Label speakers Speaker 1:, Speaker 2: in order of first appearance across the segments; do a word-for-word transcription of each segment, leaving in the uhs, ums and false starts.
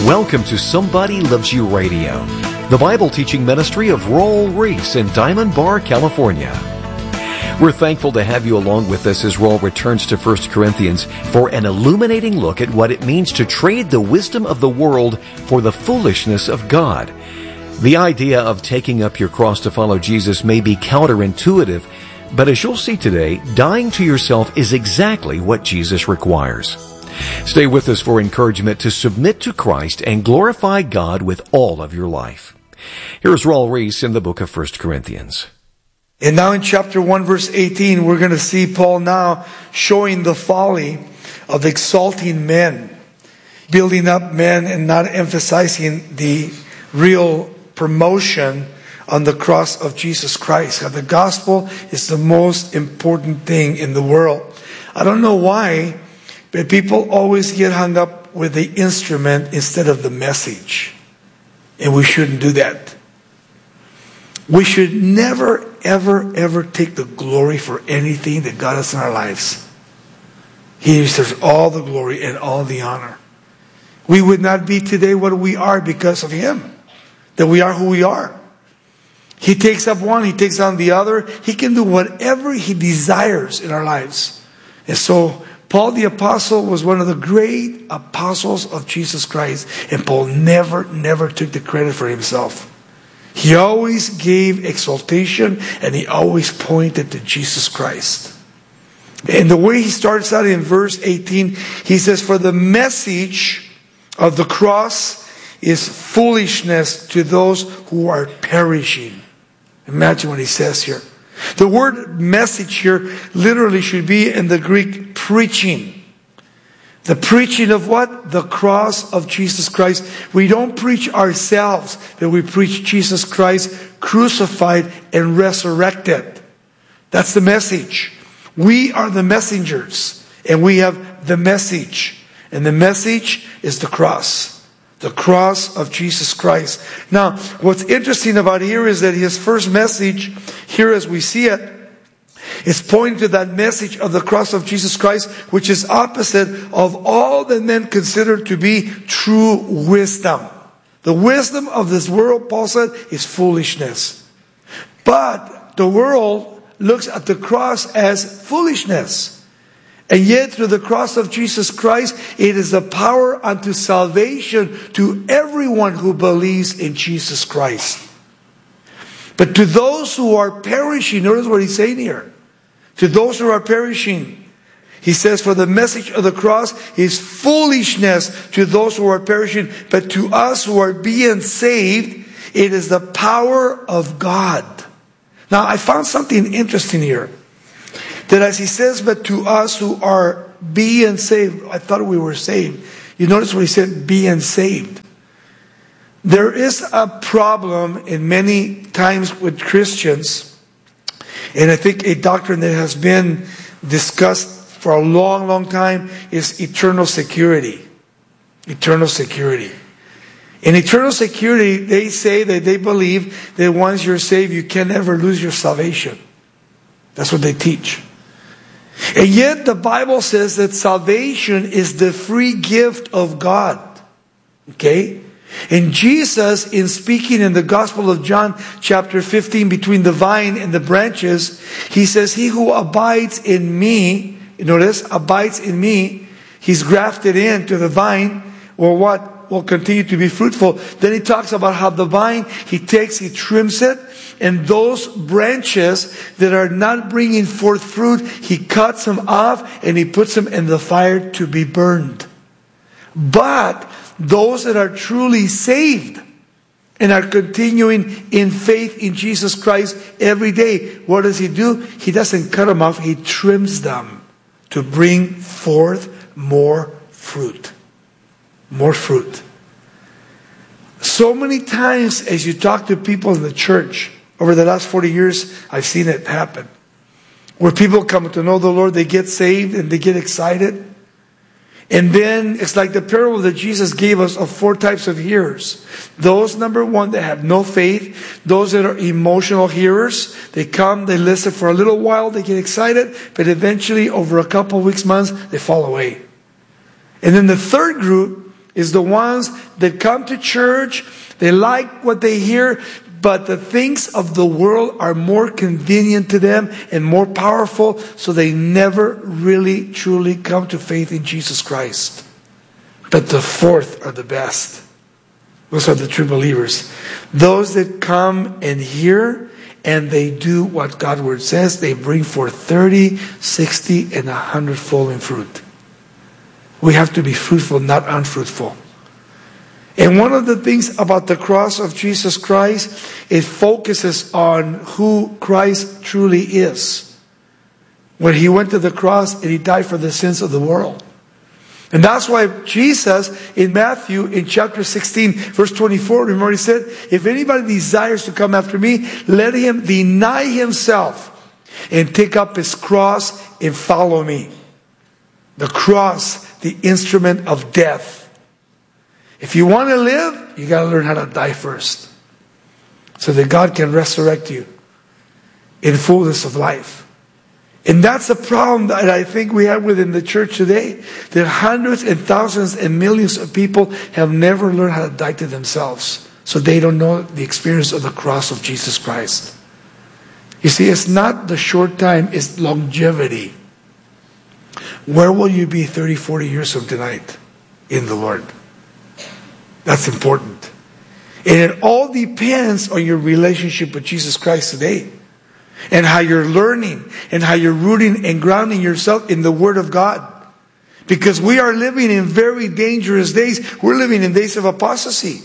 Speaker 1: Welcome to Somebody Loves You Radio, the Bible teaching ministry of Raul Ries in Diamond Bar, California. We're thankful to have you along with us as Raul returns to First Corinthians for an illuminating look at what it means to trade the wisdom of the world for the foolishness of God. The idea of taking up your cross to follow Jesus may be counterintuitive, but as you'll see today, dying to yourself is exactly what Jesus requires. Stay with us for encouragement to submit to Christ and glorify God with all of your life. Here's Raul Ries in the book of First Corinthians.
Speaker 2: And now in chapter one, verse eighteen, we're going to see Paul now showing the folly of exalting men, building up men and not emphasizing the real promotion on the cross of Jesus Christ. The gospel is the most important thing in the world. I don't know why, but people always get hung up with the instrument instead of the message. And we shouldn't do that. We should never, ever, ever take the glory for anything that God has in our lives. He deserves all the glory and all the honor. We would not be today what we are because of Him. That we are who we are. He takes up one, He takes on the other. He can do whatever He desires in our lives. And so, Paul the Apostle was one of the great apostles of Jesus Christ. And Paul never, never took the credit for himself. He always gave exaltation and he always pointed to Jesus Christ. And the way he starts out in verse eighteen, he says, "For the message of the cross is foolishness to those who are perishing." Imagine what he says here. The word message here literally should be in the Greek preaching. The preaching of what? The cross of Jesus Christ. We don't preach ourselves, but we preach Jesus Christ crucified and resurrected. That's the message. We are the messengers, and we have the message. And the message is the cross. The cross of Jesus Christ. Now, what's interesting about here is that his first message, here as we see it, is pointing to that message of the cross of Jesus Christ, which is opposite of all that men consider to be true wisdom. The wisdom of this world, Paul said, is foolishness. But the world looks at the cross as foolishness. And yet, through the cross of Jesus Christ, it is the power unto salvation to everyone who believes in Jesus Christ. But to those who are perishing, notice what he's saying here. To those who are perishing, he says, "For the message of the cross is foolishness to those who are perishing, but to us who are being saved, it is the power of God." Now, I found something interesting here. That as he says, "But to us who are being saved," I thought we were saved. You notice what he said, being saved. There is a problem in many times with Christians, and I think a doctrine that has been discussed for a long, long time is eternal security. Eternal security. In eternal security, they say that they believe that once you're saved, you can never lose your salvation. That's what they teach. And yet the Bible says that salvation is the free gift of God. Okay? And Jesus, in speaking in the Gospel of John chapter fifteen, between the vine and the branches, he says, "He who abides in me," notice, abides in me, he's grafted into the vine, or what? Will continue to be fruitful. Then he talks about how the vine, he takes, he trims it, and those branches that are not bringing forth fruit, he cuts them off and he puts them in the fire to be burned. But those that are truly saved and are continuing in faith in Jesus Christ every day, what does he do? He doesn't cut them off, he trims them to bring forth more fruit. More fruit. So many times as you talk to people in the church, over the last forty years, I've seen it happen. Where people come to know the Lord, they get saved and they get excited. And then it's like the parable that Jesus gave us of four types of hearers. Those, number one, that have no faith. Those that are emotional hearers. They come, they listen for a little while, they get excited, but eventually over a couple of weeks, months, they fall away. And then the third group is the ones that come to church, they like what they hear, but the things of the world are more convenient to them and more powerful, so they never really truly come to faith in Jesus Christ. But the fourth are the best. Those are the true believers. Those that come and hear and they do what God's word says, they bring forth thirty, sixty, and a hundredfold in fruit. We have to be fruitful, not unfruitful. And one of the things about the cross of Jesus Christ, it focuses on who Christ truly is. When he went to the cross and he died for the sins of the world. And that's why Jesus in Matthew in chapter sixteen verse twenty-four, remember he said, if anybody desires to come after me, let him deny himself and take up his cross and follow me. The cross, the instrument of death. If you want to live, you got to learn how to die first, so that God can resurrect you in fullness of life. And that's a problem that I think we have within the church today. That hundreds and thousands and millions of people have never learned how to die to themselves. So they don't know the experience of the cross of Jesus Christ. You see, it's not the short time, it's longevity. Where will you be thirty, forty years from tonight? In the Lord. That's important. And it all depends on your relationship with Jesus Christ today. And how you're learning, and how you're rooting and grounding yourself in the Word of God. Because we are living in very dangerous days. We're living in days of apostasy.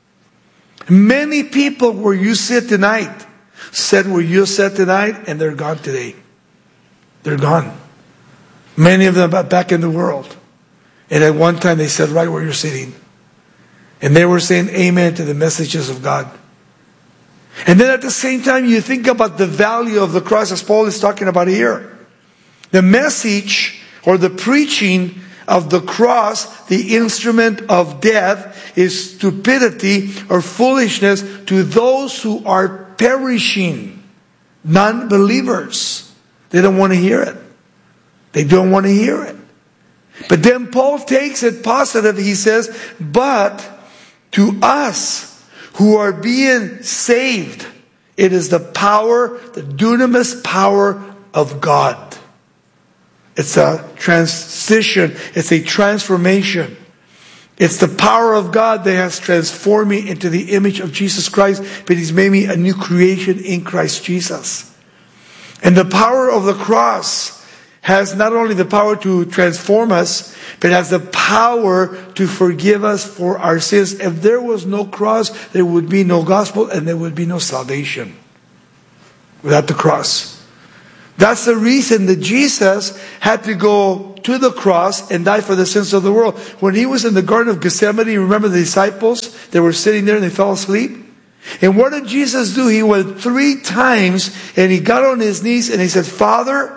Speaker 2: Many people where you sit tonight said where you sit tonight, and they're gone today. They're gone. Many of them are back in the world. And at one time they said right where you're sitting. And they were saying amen to the messages of God. And then at the same time, you think about the value of the cross, as Paul is talking about here. The message or the preaching of the cross, the instrument of death, is stupidity or foolishness to those who are perishing, non-believers. They don't want to hear it. They don't want to hear it. But then Paul takes it positive. He says, but to us who are being saved, it is the power, the dunamis power of God. It's a transition. It's a transformation. It's the power of God that has transformed me into the image of Jesus Christ, but He's made me a new creation in Christ Jesus. And the power of the cross has not only the power to transform us, but has the power to forgive us for our sins. If there was no cross, there would be no gospel and there would be no salvation without the cross. That's the reason that Jesus had to go to the cross and die for the sins of the world. When He was in the Garden of Gethsemane, remember the disciples? They were sitting there and they fell asleep. And what did Jesus do? He went three times and He got on His knees and He said, Father,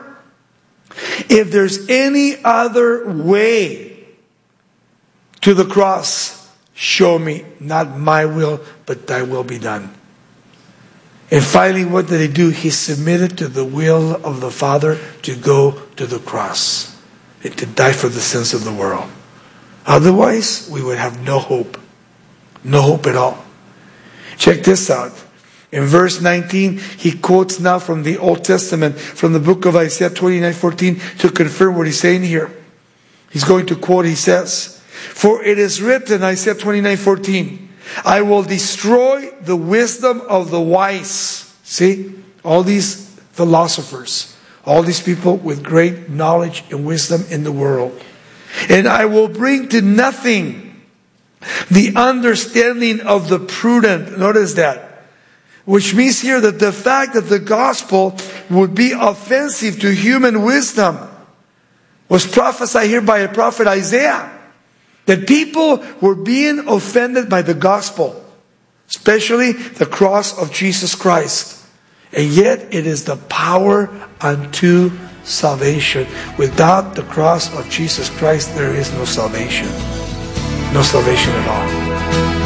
Speaker 2: if there's any other way to the cross, show me. Not my will, but thy will be done. And finally, what did He do? He submitted to the will of the Father to go to the cross and to die for the sins of the world. Otherwise, we would have no hope. No hope at all. Check this out. In verse nineteen, he quotes now from the Old Testament, from the book of Isaiah twenty-nine fourteen, to confirm what he's saying here. He's going to quote, he says, for it is written, Isaiah twenty-nine fourteen, I will destroy the wisdom of the wise. See, all these philosophers, all these people with great knowledge and wisdom in the world. And I will bring to nothing the understanding of the prudent. Notice that. Which means here that the fact that the gospel would be offensive to human wisdom was prophesied here by a prophet Isaiah. That people were being offended by the gospel, especially the cross of Jesus Christ. And yet it is the power unto salvation. Without the cross of Jesus Christ, there is no salvation. No salvation at all.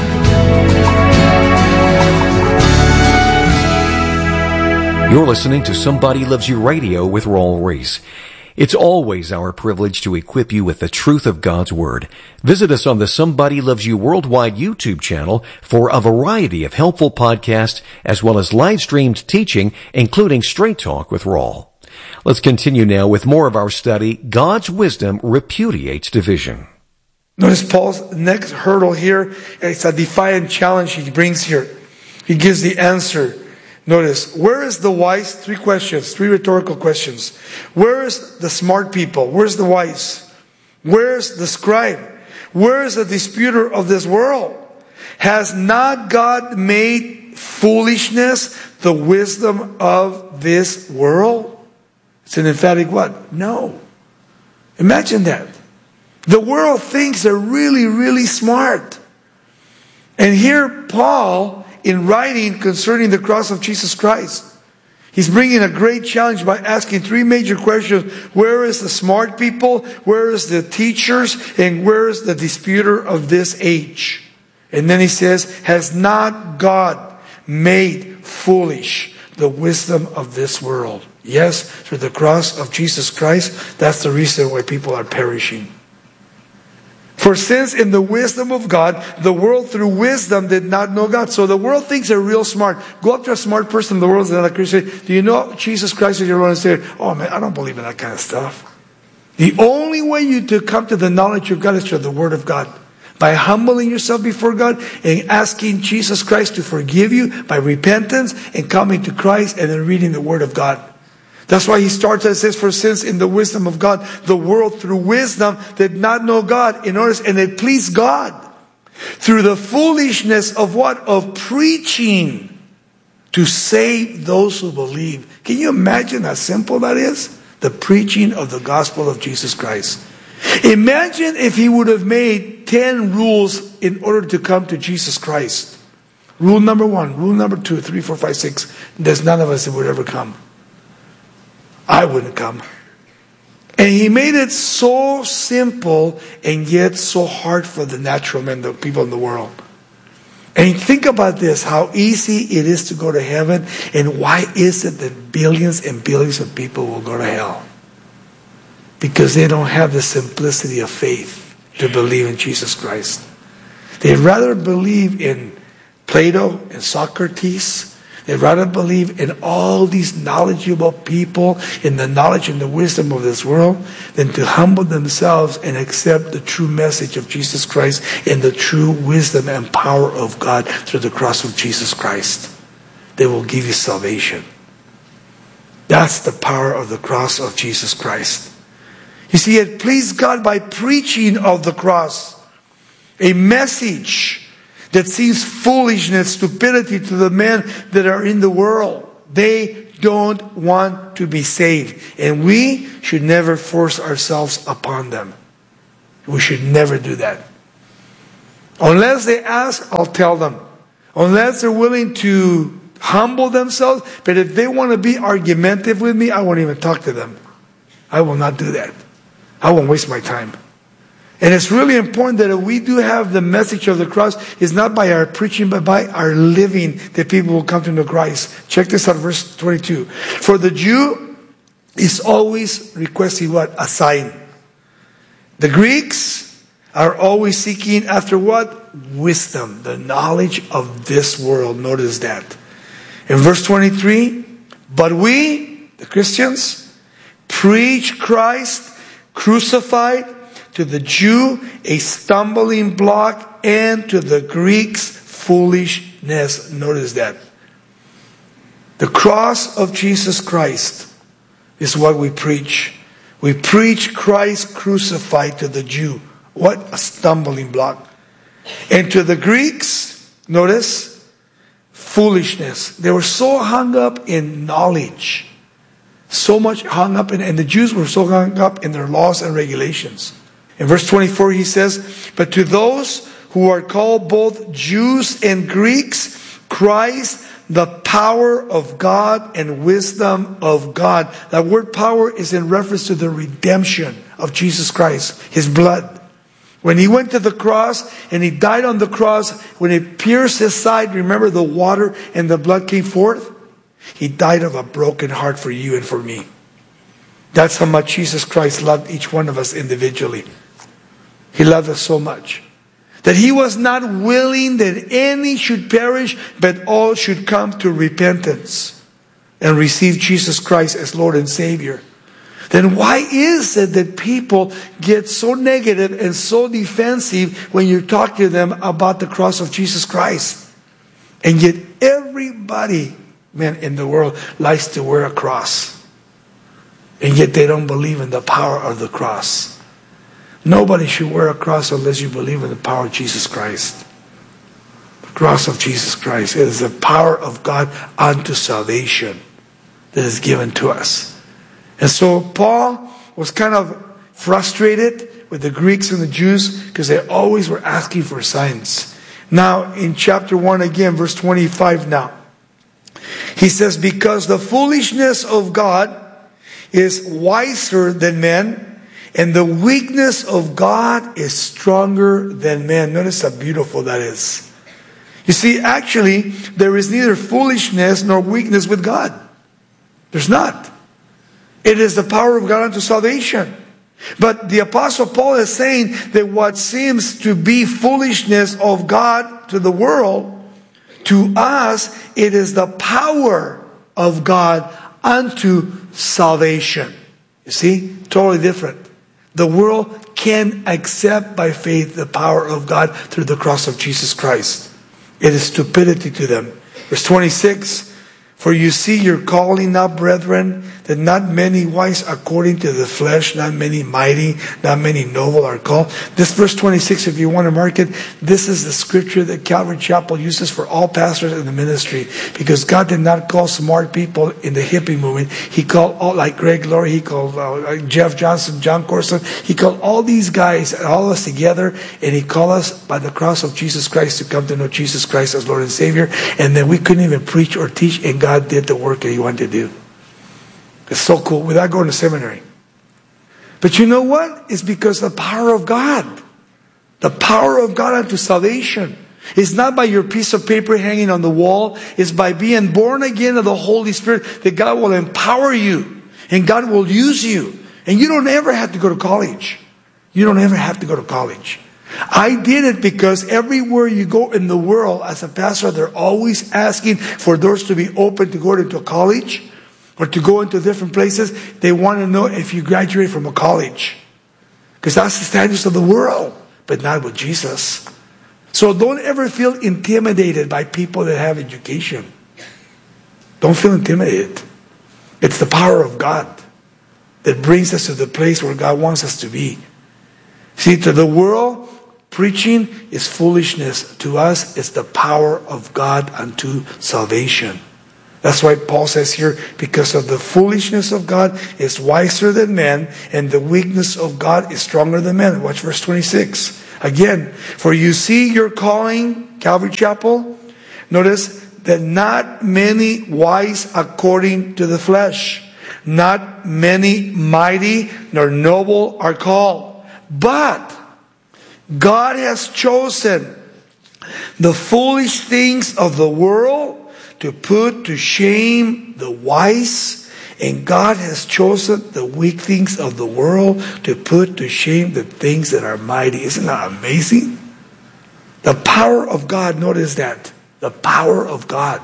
Speaker 1: You're listening to Somebody Loves You Radio with Raul Ries. It's always our privilege to equip you with the truth of God's Word. Visit us on the Somebody Loves You Worldwide YouTube channel for a variety of helpful podcasts as well as live-streamed teaching, including Straight Talk with Raul. Let's continue now with more of our study, God's Wisdom Repudiates Division.
Speaker 2: Notice Paul's next hurdle here. It's a defiant challenge he brings here. He gives the answer. Notice, where is the wise? Three questions, three rhetorical questions. Where is the smart people? Where's the wise? Where's the scribe? Where is the disputer of this world? Has not God made foolishness the wisdom of this world? It's an emphatic what? No. Imagine that. The world thinks they're really, really smart. And here Paul, in writing concerning the cross of Jesus Christ, he's bringing a great challenge by asking three major questions. Where is the smart people? Where is the teachers? And where is the disputer of this age? And then he says, has not God made foolish the wisdom of this world? Yes, through the cross of Jesus Christ, that's the reason why people are perishing. For since in the wisdom of God, the world through wisdom did not know God. So the world thinks they're real smart. Go up to a smart person in the world and not a Christian. Do you know Jesus Christ is your Lord and Savior? Oh man, I don't believe in that kind of stuff. The only way you to come to the knowledge of God is through the Word of God. By humbling yourself before God and asking Jesus Christ to forgive you by repentance and coming to Christ and then reading the Word of God. That's why he starts and says, for since in the wisdom of God, the world through wisdom did not know God. In order, and it pleased God through the foolishness of what? Of preaching to save those who believe. Can you imagine how simple that is? The preaching of the gospel of Jesus Christ. Imagine if he would have made ten rules in order to come to Jesus Christ. Rule number one, rule number two, three, four, five, six. There's none of us that would ever come. I wouldn't come. And he made it so simple and yet so hard for the natural men, the people in the world. And think about this, how easy it is to go to heaven, and why is it that billions and billions of people will go to hell? Because they don't have the simplicity of faith to believe in Jesus Christ. They'd rather believe in Plato and Socrates. They'd rather believe in all these knowledgeable people, in the knowledge and the wisdom of this world, than to humble themselves and accept the true message of Jesus Christ and the true wisdom and power of God through the cross of Jesus Christ. They will give you salvation. That's the power of the cross of Jesus Christ. You see, it pleased God by preaching of the cross, a message that seems foolishness, stupidity to the men that are in the world. They don't want to be saved. And we should never force ourselves upon them. We should never do that. Unless they ask, I'll tell them. Unless they're willing to humble themselves. But if they want to be argumentative with me, I won't even talk to them. I will not do that. I won't waste my time. And it's really important that if we do have the message of the cross, it's not by our preaching, but by our living that people will come to know Christ. Check this out, verse twenty-two. For the Jew is always requesting what? A sign. The Greeks are always seeking after what? Wisdom, the knowledge of this world. Notice that. In verse twenty-three, but we, the Christians, preach Christ crucified, to the Jew a stumbling block, and to the Greeks foolishness. Notice that. The cross of Jesus Christ is what we preach. We preach Christ crucified to the Jew. What a stumbling block. And to the Greeks, notice, foolishness. They were so hung up in knowledge. So much hung up in, and the Jews were so hung up in their laws and regulations. In verse twenty-four he says, but to those who are called both Jews and Greeks, Christ, the power of God and wisdom of God. That word power is in reference to the redemption of Jesus Christ, His blood. When He went to the cross and He died on the cross, when He pierced His side, remember the water and the blood came forth? He died of a broken heart for you and for me. That's how much Jesus Christ loved each one of us individually. He loved us so much that He was not willing that any should perish, but all should come to repentance and receive Jesus Christ as Lord and Savior. Then why is it that people get so negative and so defensive when you talk to them about the cross of Jesus Christ? And yet everybody, man, in the world likes to wear a cross. And yet they don't believe in the power of the cross. Nobody should wear a cross unless you believe in the power of Jesus Christ. The cross of Jesus Christ. It is the power of God unto salvation that is given to us. And so Paul was kind of frustrated with the Greeks and the Jews because they always were asking for signs. Now in chapter one again, verse twenty-five now. He says, because the foolishness of God is wiser than men, and the weakness of God is stronger than men. Notice how beautiful that is. You see, actually, there is neither foolishness nor weakness with God. There's not. It is the power of God unto salvation. But the Apostle Paul is saying that what seems to be foolishness of God to the world, to us, it is the power of God unto salvation. You see? Totally different. The world can accept by faith the power of God through the cross of Jesus Christ. It is stupidity to them. Verse twenty-six, for you see your calling now, brethren, that not many wise according to the flesh, not many mighty, not many noble are called. This verse twenty-six, if you want to mark it, this is the scripture that Calvary Chapel uses for all pastors in the ministry. Because God did not call smart people in the hippie movement. He called all, like Greg Laurie, He called uh, Jeff Johnson, John Corson. He called all these guys, all of us together, and He called us by the cross of Jesus Christ to come to know Jesus Christ as Lord and Savior. And then we couldn't even preach or teach, and God did the work that He wanted to do. It's so cool, without going to seminary. But you know what? It's because the power of God. The power of God unto salvation. It's not by your piece of paper hanging on the wall. It's by being born again of the Holy Spirit that God will empower you. And God will use you. And you don't ever have to go to college. You don't ever have to go to college. I did it because everywhere you go in the world as a pastor, they're always asking for doors to be open to go into a college or to go into different places. They want to know if you graduate from a college. Because that's the standards of the world, but not with Jesus. So don't ever feel intimidated by people that have education. Don't feel intimidated. It's the power of God that brings us to the place where God wants us to be. See, to the world, preaching is foolishness. To us, it's the power of God unto salvation. That's why Paul says here, because of the foolishness of God is wiser than men, and the weakness of God is stronger than men. Watch verse twenty-six. Again, for you see your calling, Calvary Chapel. Notice that not many wise according to the flesh, not many mighty nor noble are called. But God has chosen the foolish things of the world to put to shame the wise, and God has chosen the weak things of the world to put to shame the things that are mighty. Isn't that amazing? The power of God, notice that. The power of God.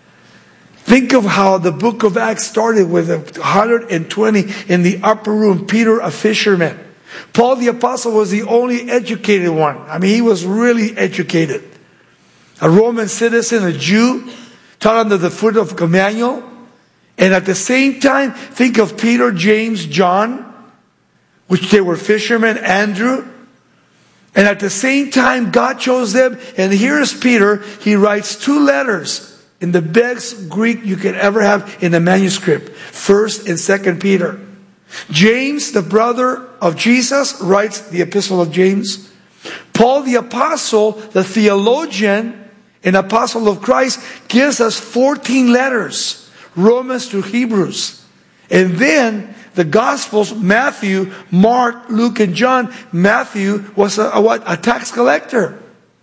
Speaker 2: Think of how the book of Acts started with one hundred twenty in the upper room. Peter, a fisherman. Paul the apostle was the only educated one. I mean, he was really educated. A Roman citizen, a Jew, taught under the foot of Gamaliel. And at the same time, think of Peter, James, John, which they were fishermen, Andrew. And at the same time, God chose them. And here's Peter. He writes two letters in the best Greek you could ever have in a manuscript. First and Second Peter. James, the brother of Jesus, writes the Epistle of James. Paul the apostle, the theologian and apostle of Christ, gives us fourteen letters. Romans to Hebrews. And then the Gospels, Matthew, Mark, Luke, and John. Matthew was a, a what? A tax collector.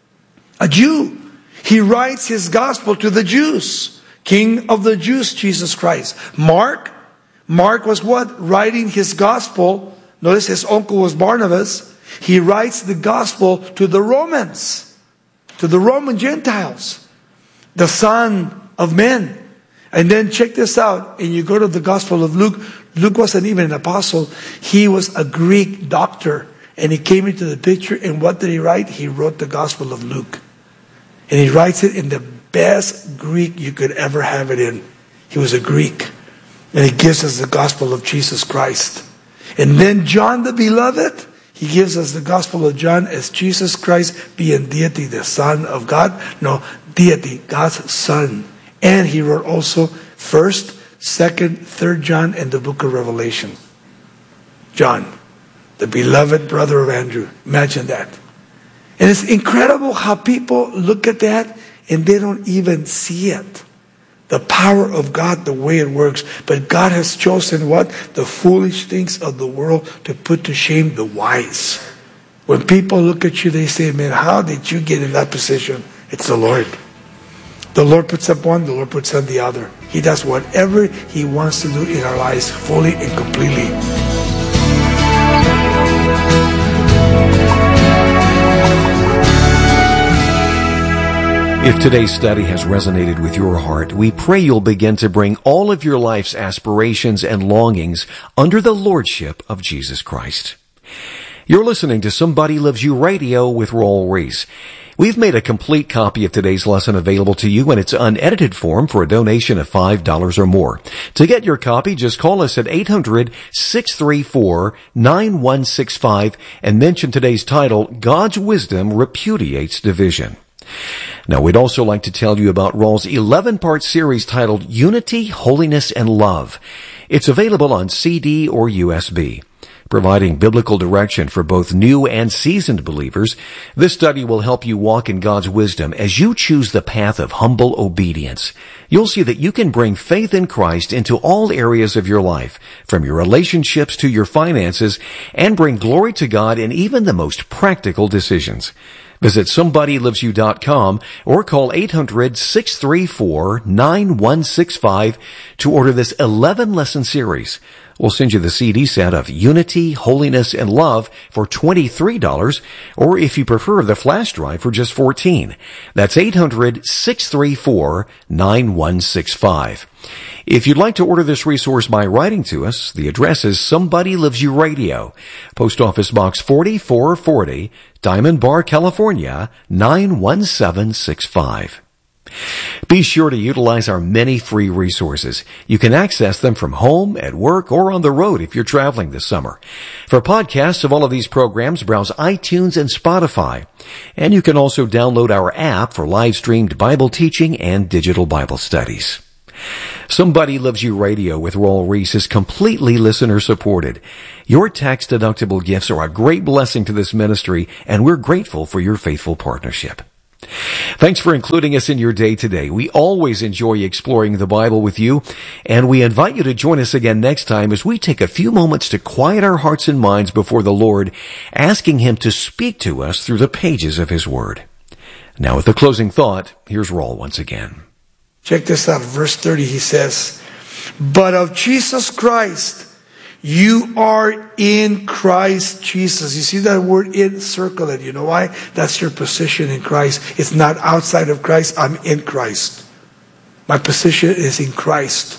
Speaker 2: A Jew. He writes his Gospel to the Jews. King of the Jews, Jesus Christ. Mark, Mark was what? Writing his gospel. Notice his uncle was Barnabas. He writes the gospel to the Romans, to the Roman Gentiles, the Son of Men. And then check this out. And you go to the Gospel of Luke. Luke wasn't even an apostle. He was a Greek doctor. And he came into the picture. And what did he write? He wrote the Gospel of Luke. And he writes it in the best Greek you could ever have it in. He was a Greek. And he gives us the Gospel of Jesus Christ. And then John the Beloved, he gives us the Gospel of John as Jesus Christ being deity, the Son of God. No, deity, God's Son. And he wrote also first, second, third John, and the book of Revelation. John, the beloved brother of Andrew. Imagine that. And it's incredible how people look at that and they don't even see it. The power of God, the way it works. But God has chosen what? The foolish things of the world to put to shame the wise. When people look at you, they say, man, how did you get in that position? It's the Lord. The Lord puts up one, the Lord puts up the other. He does whatever He wants to do in our lives fully and completely.
Speaker 1: If today's study has resonated with your heart, we pray you'll begin to bring all of your life's aspirations and longings under the Lordship of Jesus Christ. You're listening to Somebody Loves You Radio with Raul Ries. We've made a complete copy of today's lesson available to you in its unedited form for a donation of five dollars or more. To get your copy, just call us at eight hundred, six three four, nine one six five and mention today's title, God's Wisdom Repudiates Division. Now, we'd also like to tell you about Raul's eleven-part series titled Unity, Holiness, and Love. It's available on C D or U S B. Providing biblical direction for both new and seasoned believers, this study will help you walk in God's wisdom as you choose the path of humble obedience. You'll see that you can bring faith in Christ into all areas of your life, from your relationships to your finances, and bring glory to God in even the most practical decisions. Visit somebody lives you dot com or call eight hundred, six three four, nine one six five to order this eleven-lesson series. We'll send you the C D set of Unity, Holiness, and Love for twenty-three dollars, or if you prefer, the flash drive for just fourteen dollars. That's eight hundred, six three four, nine one six five. If you'd like to order this resource by writing to us, the address is Somebody Loves You Radio, Post Office Box forty-four forty, Diamond Bar, California, nine one seven six five. Be sure to utilize our many free resources. You can access them from home, at work, or on the road if you're traveling this summer. For podcasts of all of these programs, browse iTunes and Spotify. And you can also download our app for live-streamed Bible teaching and digital Bible studies. Somebody Loves You Radio with Raul Ries is completely listener-supported. Your tax-deductible gifts are a great blessing to this ministry, and we're grateful for your faithful partnership. Thanks for including us in your day today. We always enjoy exploring the Bible with you, and we invite you to join us again next time as we take a few moments to quiet our hearts and minds before the Lord, asking Him to speak to us through the pages of His Word. Now, with the closing thought, here's Raul once again.
Speaker 2: Check this out. Verse thirty, he says, but of Jesus Christ, you are in Christ Jesus. You see that word in? Circle it. You know why? That's your position in Christ. It's not outside of Christ. I'm in Christ. My position is in Christ.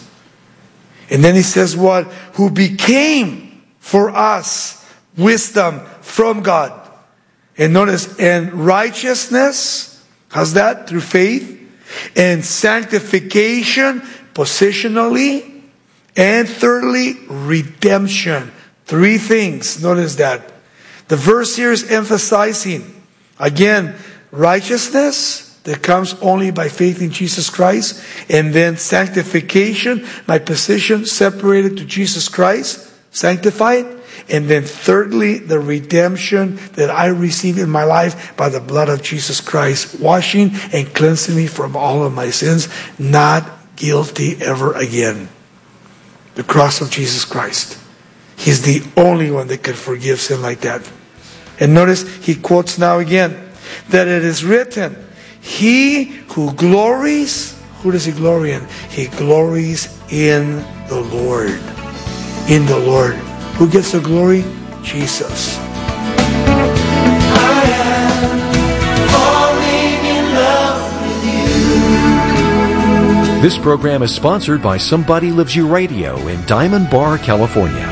Speaker 2: And then he says what? Who became for us wisdom from God. And notice, and righteousness, how's that? Through faith. And sanctification, positionally. And thirdly, redemption. Three things. Notice that. The verse here is emphasizing, again, righteousness that comes only by faith in Jesus Christ. And then sanctification, my position separated to Jesus Christ, sanctified. And then thirdly, the redemption that I receive in my life by the blood of Jesus Christ, washing and cleansing me from all of my sins, not guilty ever again. The cross of Jesus Christ. He's the only one that can forgive sin like that. And notice he quotes now again that it is written, he who glories, who does he glory in? He glories in the Lord. in the Lord. Who gets the glory? Jesus.
Speaker 3: I am falling in love with you.
Speaker 1: This program is sponsored by Somebody Loves You Radio in Diamond Bar, California.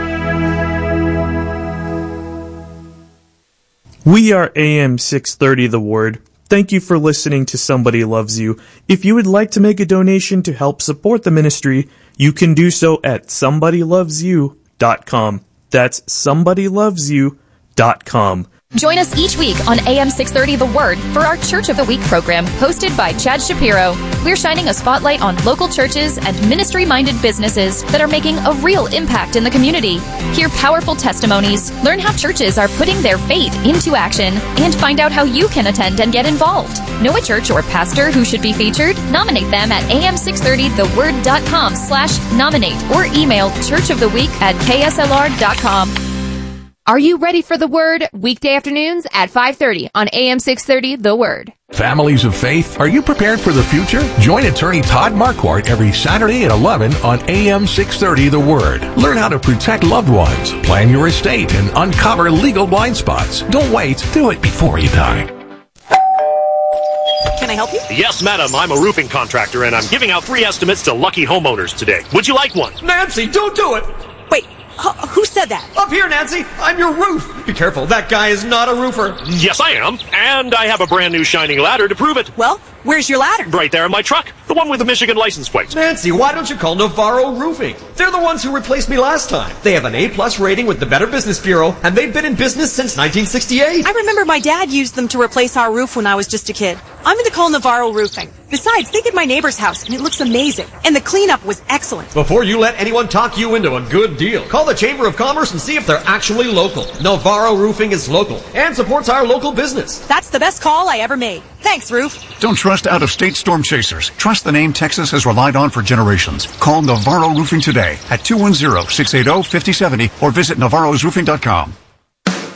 Speaker 4: We are A M six thirty The Word. Thank you for listening to Somebody Loves You. If you would like to make a donation to help support the ministry, you can do so at somebody loves you dot com. That's somebody loves you dot com.
Speaker 5: Join us each week on A M six thirty The Word for our Church of the Week program hosted by Chad Shapiro. We're shining a spotlight on local churches and ministry-minded businesses that are making a real impact in the community. Hear powerful testimonies, learn how churches are putting their faith into action, and find out how you can attend and get involved. Know a church or pastor who should be featured? Nominate them at A M six thirty the word dot com slash nominate or email churchoftheweek at K S L R dot com.
Speaker 6: Are you ready for The Word? Weekday afternoons at five thirty on A M six thirty The Word.
Speaker 7: Families of faith, are you prepared for the future? Join attorney Todd Marquardt every Saturday at eleven on A M six thirty The Word. Learn how to protect loved ones, plan your estate, and uncover legal blind spots. Don't wait. Do it before you die.
Speaker 8: Can I help you?
Speaker 9: Yes, madam. I'm a roofing contractor, and I'm giving out free estimates to lucky homeowners today. Would you like one?
Speaker 10: Nancy, don't do it!
Speaker 8: Wait. H- who said that?
Speaker 10: Up here, Nancy! I'm your roof! Be careful, that guy is not a roofer.
Speaker 9: Yes, I am. And I have a brand new shining ladder to prove it.
Speaker 8: Well, where's your ladder?
Speaker 9: Right there in my truck. The one with the Michigan license plate.
Speaker 10: Nancy, why don't you call Navarro Roofing? They're the ones who replaced me last time. They have an A-plus rating with the Better Business Bureau, and they've been in business since nineteen sixty-eight.
Speaker 8: I remember my dad used them to replace our roof when I was just a kid. I'm going to call Navarro Roofing. Besides, they did my neighbor's house, and it looks amazing. And the cleanup was excellent.
Speaker 10: Before you let anyone talk you into a good deal, call the Chamber of Commerce and see if they're actually local. Navarro Roofing is local and supports our local business.
Speaker 8: That's the best call I ever made. Thanks, Roof.
Speaker 11: Don't trust out-of-state storm chasers. Trust the name Texas has relied on for generations. Call Navarro Roofing today at two one zero, six eight zero, five zero seven zero or visit navarros roofing dot com.